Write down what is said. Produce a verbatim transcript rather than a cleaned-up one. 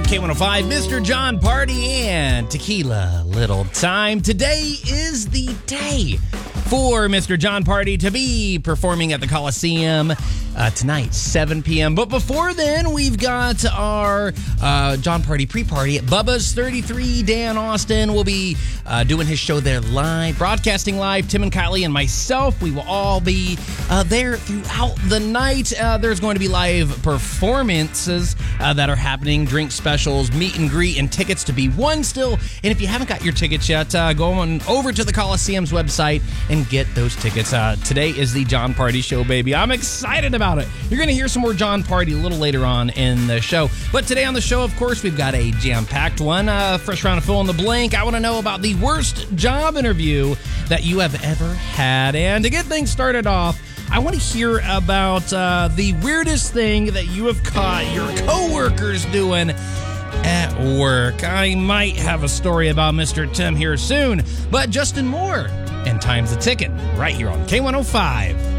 K one oh five, Mister John Party and Tequila Little Time. Today is the day for Mister John Party to be performing at the Coliseum uh, tonight, seven p.m. But before then, we've got our uh, John Party pre-party at Bubba's thirty-three. Dan Austin will be uh, doing his show there live, broadcasting live. Tim and Kylie and myself, we will all be uh, there throughout the night. Uh, there's going to be live performances uh, that are happening, drink specials, meet and greet, and tickets to be won still. And if you haven't got your tickets yet, uh, go on over to the Coliseum's website and get those tickets. Uh, today is the John Party show, baby. I'm excited about it. You're going to hear some more John Party a little later on in the show. But today on the show, of course, we've got a jam-packed one. Uh, fresh round of fill in the blank. I want to know about the worst job interview that you have ever had. And to get things started off, I want to hear about uh, the weirdest thing that you have caught your coworkers doing at work. I might have a story about Mister Tim here soon, but Justin Moore and Time's a Ticking right here on K one oh five.